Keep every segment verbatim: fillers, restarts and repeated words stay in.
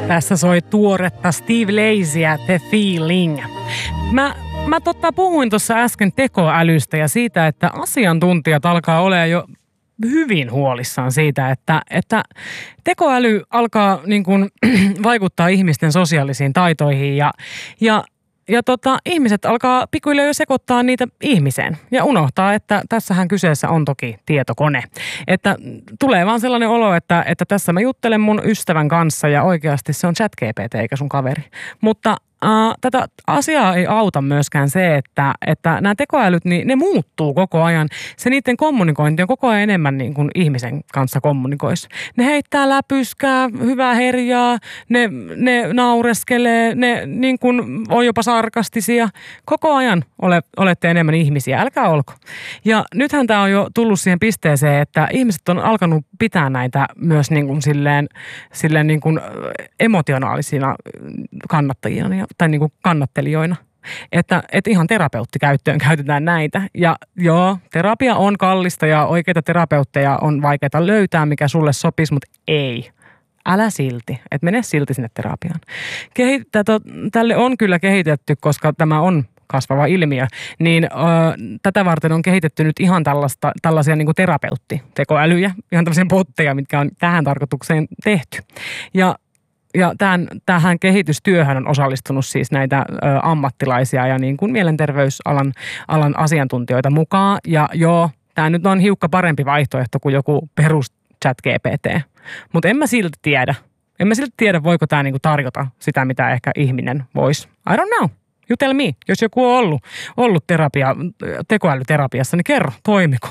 Tässä soi tuoretta Steve Lacyä The Feeling. Mä, mä totta puhuin tuossa äsken tekoälystä ja siitä, että asiantuntijat alkaa olemaan jo hyvin huolissaan siitä, että, että tekoäly alkaa niin kuin, vaikuttaa ihmisten sosiaalisiin taitoihin ja, ja Ja tota, ihmiset alkaa pikkuhiljaa jo sekoittaa niitä ihmiseen ja unohtaa, että tässähän kyseessä on toki tietokone. Että tulee vaan sellainen olo, että, että tässä mä juttelen mun ystävän kanssa ja oikeasti se on ChatGPT eikä sun kaveri. Mutta äh, tätä asiaa ei auta myöskään se, että, että nämä tekoälyt, niin ne muuttuu koko ajan. Se niiden kommunikointi on koko ajan enemmän niin kuin ihmisen kanssa kommunikoisi. Ne heittää läpyskää, hyvää herjaa, ne, ne naureskelee, ne niin kuin on jopa sarkastisia. Koko ajan ole, olette enemmän ihmisiä, älkää olko. Ja nythän tämä on jo tullut siihen pisteeseen, että ihmiset on alkanut pitää näitä myös niin kuin silleen, silleen niin kuin emotionaalisina kannattajina tai niin kuin kannattelijoina. Että, että ihan terapeuttikäyttöön käytetään näitä. Ja joo, terapia on kallista ja oikeita terapeutteja on vaikeaa löytää, mikä sulle sopisi, mutta ei. Älä silti, että mene silti sinne terapiaan. Kehit, tätä, tälle on kyllä kehitetty, koska tämä on kasvava ilmiö, niin ö, tätä varten on kehitetty nyt ihan tällaista, tällaisia niin kuin terapeuttitekoälyjä, ihan tällaisia botteja, mitkä on tähän tarkoitukseen tehty. Ja Ja tähän, tähän kehitystyöhön on osallistunut siis näitä ö, ammattilaisia ja niin kuin mielenterveysalan alan asiantuntijoita mukaan. Ja joo, tämä nyt on hiukka parempi vaihtoehto kuin joku perus ChatGPT. Mutta en mä silti tiedä. En mä silti tiedä, voiko tämä niinku tarjota sitä, mitä ehkä ihminen voisi. I don't know. You tell me. Jos joku on ollut, ollut terapia, tekoälyterapiassa, niin kerro, toimiko?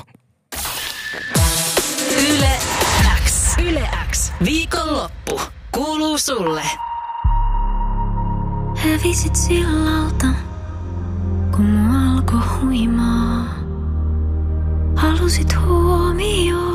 Yle X. Yle X. Viikonloppu. Kuuluu sulle. Hävisit sillalta, kun mua alkoi huimaa. Halusit huomioon.